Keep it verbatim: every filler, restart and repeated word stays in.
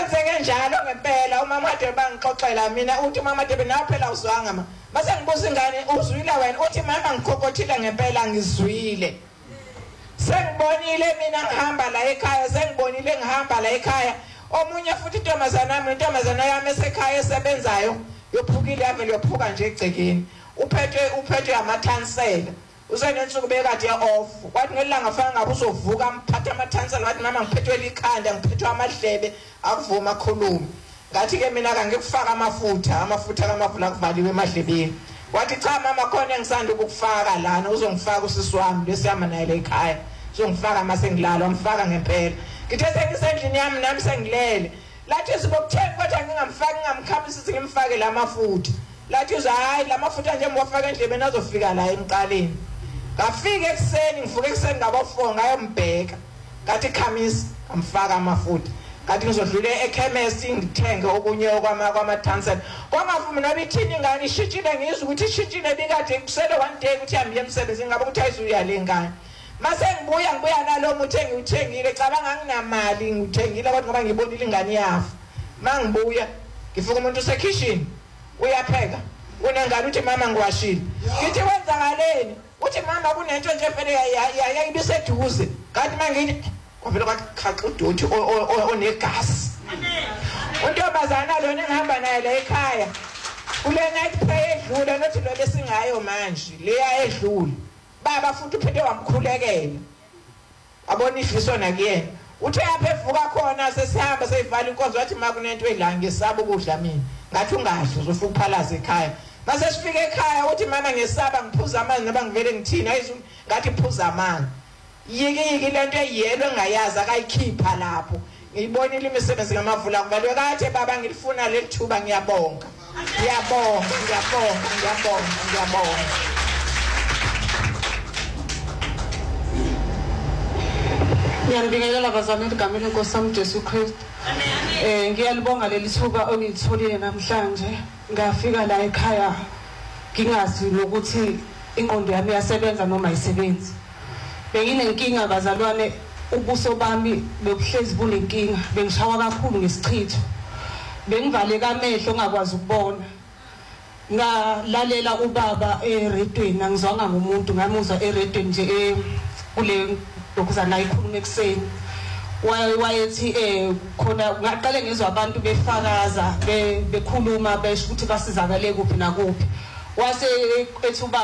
kwenzeke njalo ngempela umama Debe bangixoxela mina uthi mama Debe nawe phela uzwanga ma mase ngibuza ingane uzwile wena uthi mama ngikhokothile ngempela ngizwile sengibonile mina ngihamba la ekhaya sengibonile ngihamba la ekhaya omunye futhi intombazana nami intombazana yami esekhaya esebenzayo yophukile yami yophuka nje egcekeni uphethwe uphethwe amathansela usenensuku bekade ya off kwathi ngelanga fana ngabe uzovuka mphatha amathansela wathi mama ngiphethwe likhanda ngiphethwe amadlebe akuvuma akhuluma ngathi ke mina kangikufaka amafutha amafutha kamavula kuvaliwe emadlebeni wathi cha mama khona ngisanda ukufaka lana uzongifaka usisi wami lesiyama naye la ekhaya uzongifaka mase ngilala umfaka ngempela ngithe sengisendlini yami nami sengilele lathi sibokutheni kodwa ngingamfaki ngingamkhamisa ngimfake la mafutha lathi uza hayi la mafutha nje ngwafaka endlebeni azofika la emqaleni ngafika ekseni ngivuka ekseni ngabo four ngayombheka ngathi khamisa amfaka amafutha ngathi ngizodlule ekhemesi ngithenge okunye okwama kwamathansela kwangavumi nabithini ingane ishitshile ngizwe ukuthi ishitshile bikade kusele one day ukuthi hambe emsebenzini ngabe ukuthi ayizuya le ngane mase ngibuya ngibuya nalo muthi engiuthengile cabanga nginamali ngithengile kodwa ngoba ngibonile ingane yafa mangibuya ngifuka umuntu usekitchen uyapheka unengane uthi mama ngiwashile ngithi wenzakaleni uthi mama kunento nje vele yayibiseduze kanti mangithi kwavela kwakhaxa udothi onegas untombazana lona engihamba naye la ekhaya kule night prayer edlule nothi lo lesingayo manje leya edlule baba futhi uphethe wamkhulekela abona ifiso nakuyena uthe yapha evuka khona sesihamba seyivala inkonzo wathi makunento edla ngesaba ukudla mina ngathi ungadli uzofuka uphalaza ekhaya mase sifike ekhaya uthi mama ngesaba ngiphuza amanzi naba ngivele ngithini ayizu ngathi phuza amanzi yike yike lento eyelo engayazi akayikhipha lapho ngiyibonile imisebenzi ngamavula kuvalwe kade baba ngilifuna lethuba ngiyabonga ngiyabonga ngiyabonga ngiyabonga ngiyabonga ngiyabingelela bazalwane egameni lenkosi yami Jesu Kristu. Eh ngiyalibonga leli thuba ongitholile namhlanje ngafika la ekhaya ngingazi ukuthi ingqondo yami yasebenza noma ayisebenzi. Benginenkinga bazalwane ubuso bami bekuhlezi bunenkinga bengishawa kakhulu ngesichitho. Bengivaleka amehlo ngakwazi ukubona. Ngalalela ubaba eredweni angizwanga ngomuntu ngamuzwa eredweni nje kule lokuzana ikhuluma ekseni wayethi eh khona ngaqale ngizwa abantu befakaza bekhuluma besho ukuthi basizakale kuphi na kuphi wase ethuba